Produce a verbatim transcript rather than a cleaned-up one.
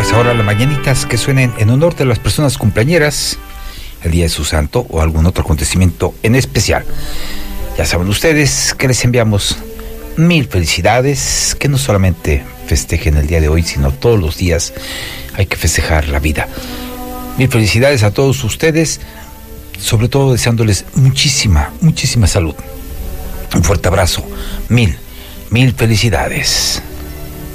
Pues ahora las mañanitas que suenen en honor de las personas cumpleañeras, el día de su santo o algún otro acontecimiento en especial. Ya saben ustedes que les enviamos mil felicidades, que no solamente festejen el día de hoy, sino todos los días hay que festejar la vida. Mil felicidades a todos ustedes, sobre todo deseándoles muchísima, muchísima salud. Un fuerte abrazo. Mil, mil felicidades.